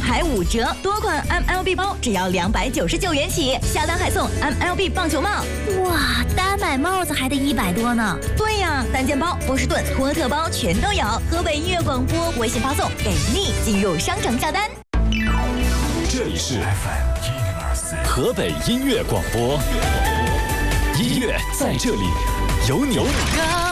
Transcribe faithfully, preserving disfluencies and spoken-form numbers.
还五折，多款 M L B 包只要两百九十九元起，下单还送 M L B 棒球帽。 哇，单买帽子还得一百多呢。 对呀，单肩包、波士顿、托特包全都有。河北音乐广播微信发送给力进入商城下单。 这里是 F M 河北音乐广播，音乐在这里有你。